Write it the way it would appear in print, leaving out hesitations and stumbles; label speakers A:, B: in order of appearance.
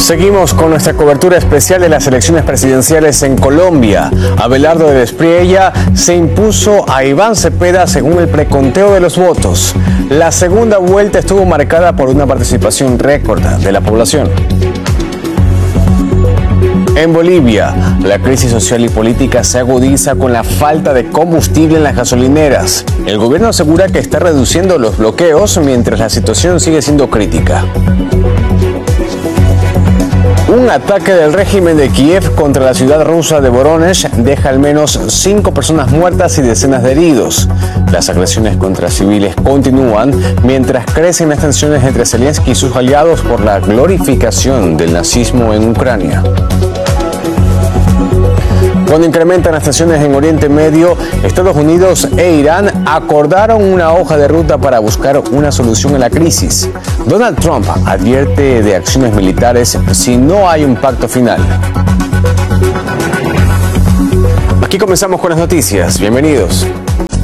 A: Seguimos con nuestra cobertura especial de las elecciones presidenciales en Colombia. Abelardo del Espriella se impuso a Iván Cepeda según el preconteo de los votos. La segunda vuelta estuvo marcada por una participación récord de la población. En Bolivia, la crisis social y política se agudiza con la falta de combustible en las gasolineras. El gobierno asegura que está reduciendo los bloqueos mientras la situación sigue siendo crítica. Un ataque del régimen de Kiev contra la ciudad rusa de Voronezh deja al menos 5 personas muertas y decenas de heridos. Las agresiones contra civiles continúan mientras crecen las tensiones entre Zelensky y sus aliados por la glorificación del nazismo en Ucrania. Cuando incrementan las tensiones en Oriente Medio, Estados Unidos e Irán acordaron una hoja de ruta para buscar una solución a la crisis. Donald Trump advierte de acciones militares si no hay un pacto final. Aquí comenzamos con las noticias. Bienvenidos.